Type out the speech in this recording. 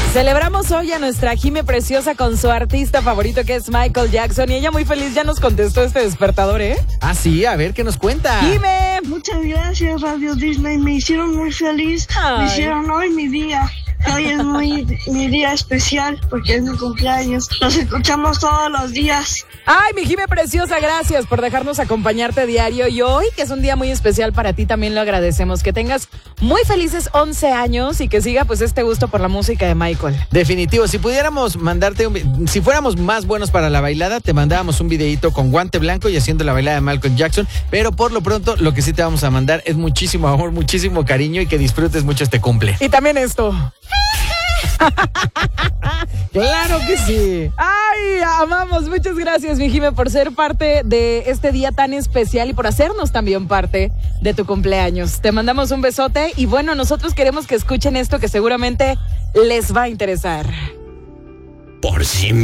Celebramos hoy a nuestra Jime preciosa con su artista favorito que es Michael Jackson y ella muy feliz ya nos contestó este despertador, ¿eh? Ah, sí, a ver qué nos cuenta. ¡Jime! Muchas gracias, Radio Disney. Me hicieron muy feliz. Ay. Me hicieron hoy mi día. Hoy es mi día especial porque es mi cumpleaños. Nos escuchamos todos los días. Ay, mi Jime preciosa, gracias por dejarnos acompañarte diario. Y hoy, que es un día muy especial para ti, también lo agradecemos. Que tengas muy felices 11 años y que siga pues este gusto por la música de Michael. Definitivo, si pudiéramos mandarte si fuéramos más buenos para la bailada, te mandábamos un videíto con guante blanco y haciendo la bailada de Michael Jackson, pero por lo pronto lo que sí te vamos a mandar es muchísimo amor, muchísimo cariño y que disfrutes mucho este cumple. Y también esto. ¡Claro que sí! ¡Ay, amamos! Muchas gracias, mi Jime, por ser parte de este día tan especial y por hacernos también parte de tu cumpleaños. Te mandamos un besote y bueno, nosotros queremos que escuchen esto que seguramente les va a interesar. Por si